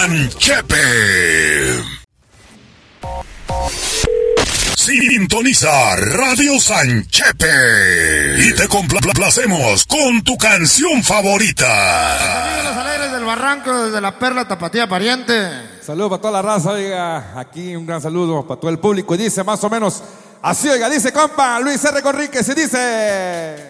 Sanchepe. Sintoniza Radio Sanchepe y te complacemos con tu canción favorita. Los alegres del Barranco, desde la Perla Tapatía Pariente. Saludos para toda la raza, oiga, aquí un gran saludo para todo el público. Y dice más o menos así, oiga, dice compa Luis R. Conríquez y dice...